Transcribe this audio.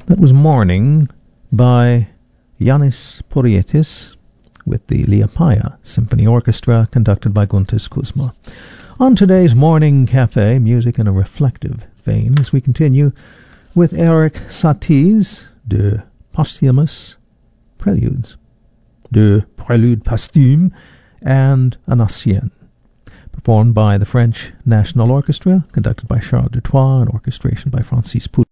That was Morning by Yanis Porietis with the Liepaja Symphony Orchestra, conducted by Guntis Kuzma. On today's Morning Cafe, music in a reflective vein, as we continue with Eric Satie's De Posthumous Preludes, De Prélude Posthume, and An Ancienne, performed by the French National Orchestra, conducted by Charles Dutoit, and orchestration by Francis Poulenc.